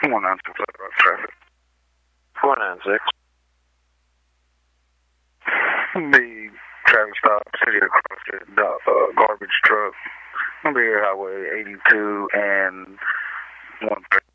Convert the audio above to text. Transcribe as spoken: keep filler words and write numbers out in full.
one nine six about traffic. four nine six. The traffic stop, city of CrossFit, uh, garbage truck. Gonna be here Highway eighty-two and one thirty.